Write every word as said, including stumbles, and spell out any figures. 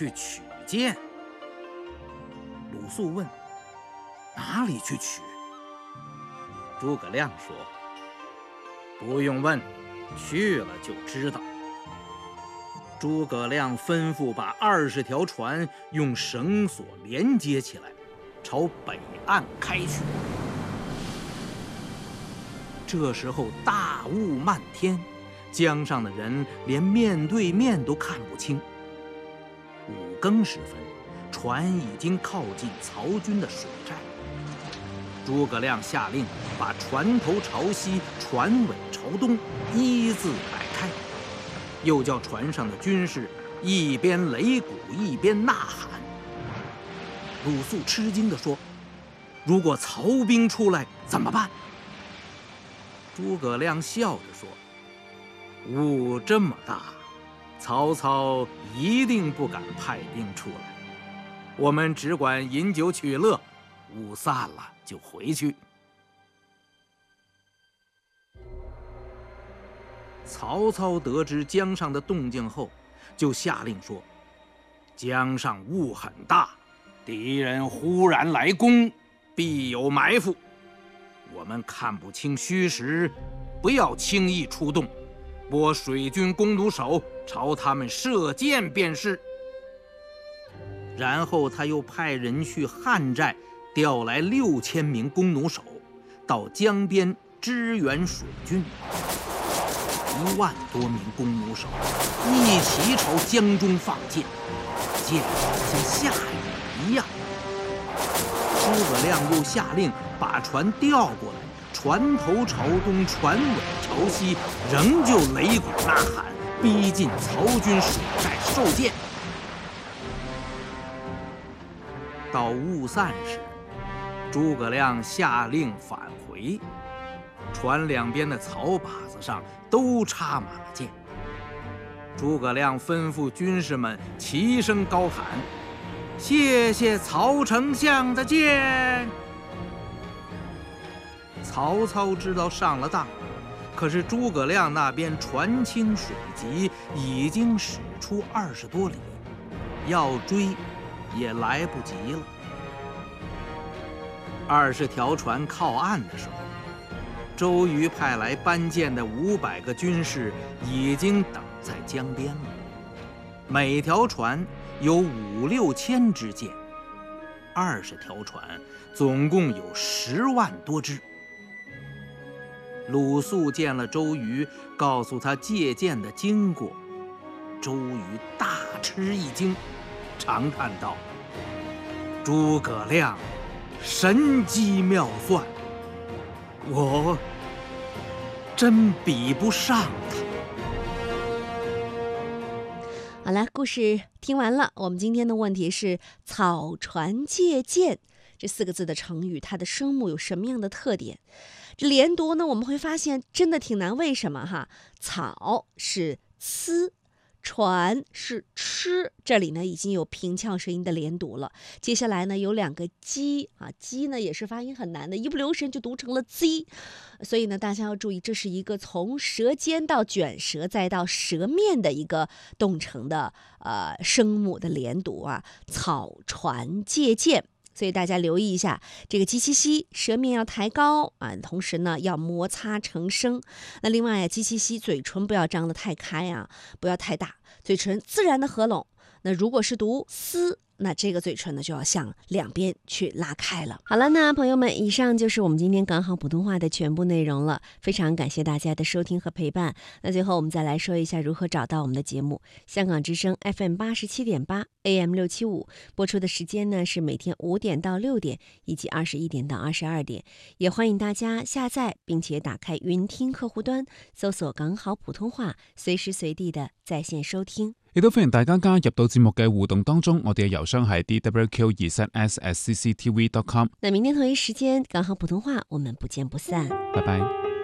去取剑。鲁肃问：哪里去取？诸葛亮说：不用问，去了就知道。诸葛亮吩咐把二十条船用绳索连接起来，朝北岸开去。这时候大雾漫天，江上的人连面对面都看不清。五更时分，船已经靠近曹军的水寨。诸葛亮下令把船头朝西，船尾朝东，一字摆开，又叫船上的军士一边擂鼓一边呐喊。鲁肃吃惊地说：如果曹兵出来怎么办？诸葛亮笑着说：雾这么大，曹操一定不敢派兵出来，我们只管饮酒取乐，雾散了就回去。曹操得知江上的动静后，就下令说：江上雾很大，敌人忽然来攻，必有埋伏，我们看不清虚实，不要轻易出动，拨水军弓弩手朝他们射箭便是。然后他又派人去汉寨调来六千名弓弩手，到江边支援水军。一万多名弓弩手一起朝江中放箭，箭像下雨一样。诸葛亮又下令把船调过来，船头朝东，船尾朝西，仍旧擂鼓呐喊，逼近曹军水寨受箭。到雾散时，诸葛亮下令返回，船两边的草靶子上都插满了箭。诸葛亮吩咐军士们齐声高喊：谢谢曹丞相的箭！曹操知道上了当，可是诸葛亮那边船轻水急，已经驶出二十多里，要追也来不及了。二十条船靠岸的时候，周瑜派来搬箭的五百个军士已经等在江边了。每条船有五六千支箭，二十条船总共有十万多支。鲁肃见了周瑜，告诉他借箭的经过。周瑜大吃一惊，长叹道：诸葛亮神机妙算，我真比不上他。 好了，故事听完了。我们今天的问题是草船借箭这四个字的成语，它的声母有什么样的特点？这连读呢，我们会发现真的挺难。为什么哈？草是呲，船是吃，这里呢已经有平翘舌音的连读了。接下来呢有两个鸡啊，鸡呢也是发音很难的，一不留神就读成了 z， 所以呢大家要注意，这是一个从舌尖到卷舌再到舌面的一个动成的呃声母的连读啊，草船借箭。所以大家留意一下，这个鸡七西舌面要抬高啊，同时呢要摩擦成声。那另外呀，鸡七西嘴唇不要张得太开啊，不要太大，嘴唇自然的合拢。那如果是读丝，那这个嘴唇呢就要向两边去拉开了。好了，那朋友们，以上就是我们今天港好普通话的全部内容了，非常感谢大家的收听和陪伴。那最后我们再来说一下如何找到我们的节目。香港之声 F M 八十七点八 A M 六七五播出的时间呢是每天五点到六点，以及二十一点到二十二點。也歡迎大家下載並且打開雲聽客戶端，搜索港好普通話，隨時隨地的在線收聽。 亦都歡迎大家加入到節目嘅互動當中，我哋嘅郵箱係 d w q 二三 s at c c t v dot com。 那明天同一時間，港好普通話，我們不見不散。 拜拜。